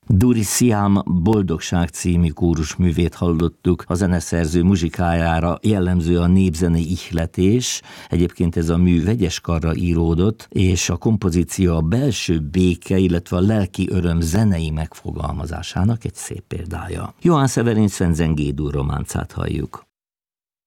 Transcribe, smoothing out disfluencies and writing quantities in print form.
Duri Siam Boldogság című kórusművét hallottuk, a zeneszerző muzsikájára jellemző a népzenei ihletés, egyébként ez a mű vegyes karra íródott, és a kompozíció a belső béke, illetve a lelki öröm zenei megfogalmazásának egy szép példája. Johann Severin Svensen G-dur románcát halljuk.